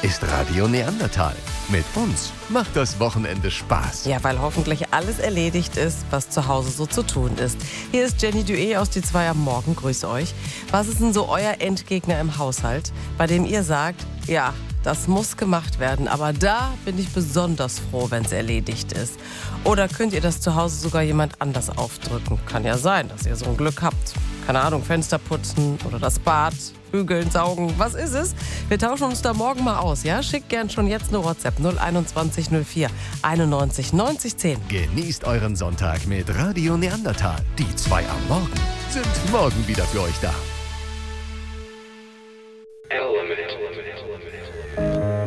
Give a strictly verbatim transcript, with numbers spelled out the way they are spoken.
ist Radio Neandertal. Mit uns macht das Wochenende Spaß. Ja, weil hoffentlich alles erledigt ist, was zu Hause so zu tun ist. Hier ist Jenny Duet aus Die Zwei am Morgen. Grüß euch. Was ist denn so euer Endgegner im Haushalt, bei dem ihr sagt, ja, das muss gemacht werden, aber da bin ich besonders froh, wenn es erledigt ist. Oder könnt ihr das zu Hause sogar jemand anders aufdrücken? Kann ja sein, dass ihr so ein Glück habt. Keine Ahnung, Fenster putzen oder das Bad, bügeln, saugen. Was ist es? Wir tauschen uns da morgen mal aus, ja? Schickt gern schon jetzt eine WhatsApp null einundzwanzig null vier einundneunzig neunzig zehn. Genießt euren Sonntag mit Radio Neandertal. Die Zwei am Morgen sind morgen wieder für euch da.